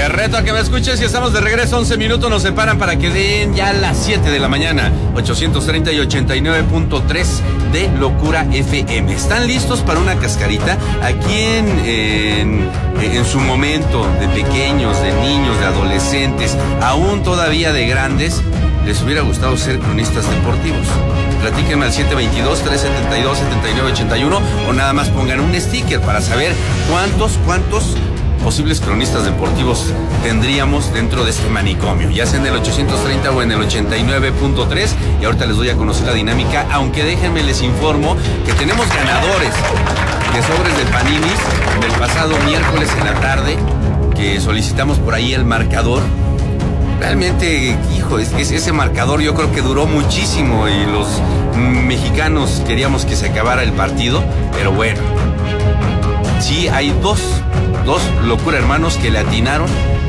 Te reto a que me escuches y estamos de regreso. 11 minutos nos separan para que den ya las 7 de la mañana. 830 y 89.3 de Locura FM. ¿Están listos para una cascarita? Aquí en su momento, de pequeños, de niños, de adolescentes, aún todavía de grandes, les hubiera gustado ser cronistas deportivos. Platíquenme al 722-372-7981 o nada más pongan un sticker para saber cuántos posibles cronistas deportivos tendríamos dentro de este manicomio, ya sea en el 830 o en el 89.3. Y ahorita les doy a conocer la dinámica, aunque déjenme les informo que tenemos ganadores de sobres de Paninis del pasado miércoles en la tarde, que solicitamos por ahí el marcador. Realmente, hijo, ese marcador yo creo que duró muchísimo y los mexicanos queríamos que se acabara el partido, pero bueno, sí hay dos Locura hermanos que le atinaron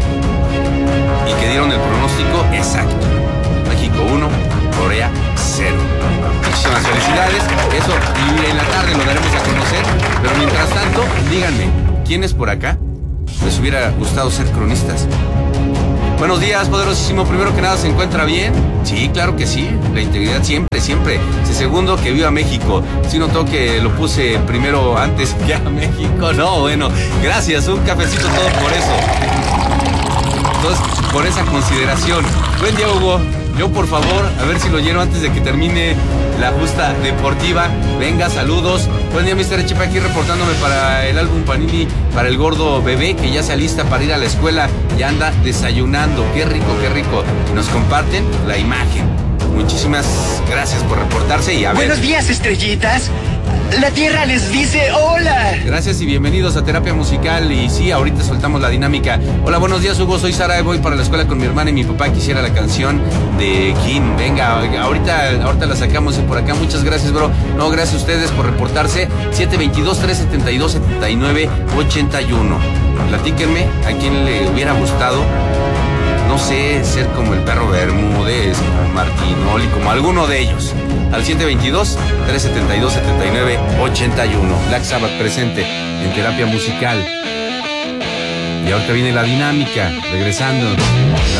y que dieron el pronóstico exacto. México 1, Corea 0. Muchísimas felicidades. Eso y en la tarde lo daremos a conocer, pero mientras tanto, díganme, ¿quiénes por acá les hubiera gustado ser cronistas? Buenos días, poderosísimo. Primero que nada, ¿se encuentra bien? Sí, claro que sí. La integridad siempre. Sí, segundo, que viva México. Sí notó que lo puse primero antes que a México. No, bueno, gracias. Un cafecito todo por eso. Entonces, por esa consideración. Buen día, Hugo. Yo, por favor, a ver si lo lleno antes de que termine la justa deportiva. Venga, saludos. Buen día, Mr. Chepa, aquí reportándome para el álbum Panini, para el gordo bebé que ya se alista para ir a la escuela y anda desayunando. Qué rico, qué rico. Nos comparten la imagen. Muchísimas gracias por reportarse y a ver. Buenos días, estrellitas. La Tierra les dice hola. Gracias y bienvenidos a Terapia Musical. Y sí, ahorita soltamos la dinámica. Hola, buenos días, Hugo. Soy Sara, voy para la escuela con mi hermana y mi papá quisiera la canción de King. Venga, ahorita la sacamos por acá. Muchas gracias, bro. No, gracias a ustedes por reportarse. 722-372-7981. Platíquenme a quién le hubiera gustado, no sé, ser como el perro Bermúdez, como Martinoli, como alguno de ellos. Al 722-372-7981. Black Sabbath presente en Terapia Musical. Y ahorita viene la dinámica, regresando.